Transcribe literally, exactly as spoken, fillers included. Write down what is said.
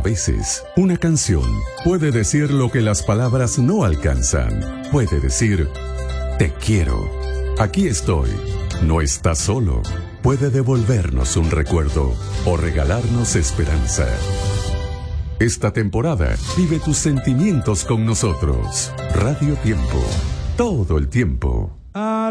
veces, una canción puede decir lo que las palabras no alcanzan. Puede decir, te quiero, aquí estoy, no estás solo. Puede devolvernos un recuerdo o regalarnos esperanza. Esta temporada, vive tus sentimientos con nosotros. Radio Tiempo, todo el tiempo.